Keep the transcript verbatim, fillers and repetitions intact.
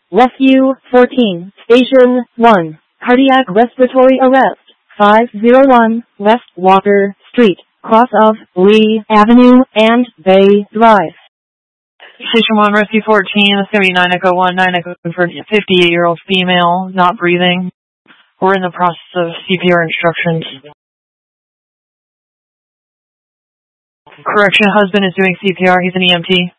Rescue fourteen, Station one, Cardiac Respiratory Arrest, five oh one West Walker Street, cross of Lee Avenue and Bay Drive. Station one, Rescue fourteen, it's going to be nine Echo one, nine Echo one for a fifty-eight-year-old female, not breathing. We're in the process of C P R instructions. Correction, husband is doing C P R, he's an E M T.